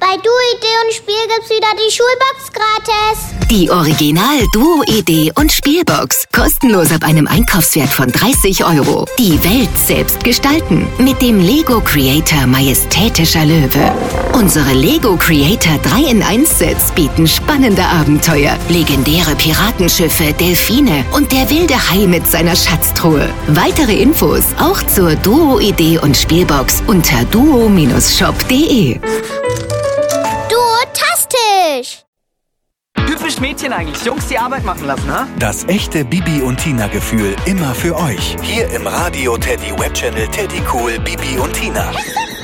Bei Duo-Idee und Spiel gibt's wieder die Schulbox gratis. Die Original Duo-Idee und Spielbox. Kostenlos ab einem Einkaufswert von 30 €. Die Welt selbst gestalten. Mit dem Lego Creator Majestätischer Löwe. Unsere Lego Creator 3-in-1-Sets bieten spannende Abenteuer, legendäre Piratenschiffe, Delfine und der wilde Hai mit seiner Schatztruhe. Weitere Infos auch zur Duo-Idee und Spielbox unter duo-shop.de. Duotastisch! Typisch Mädchen eigentlich. Jungs die Arbeit machen lassen, ha? Das echte Bibi und Tina-Gefühl immer für euch. Hier im Radio Teddy Web Channel Teddy Cool Bibi und Tina.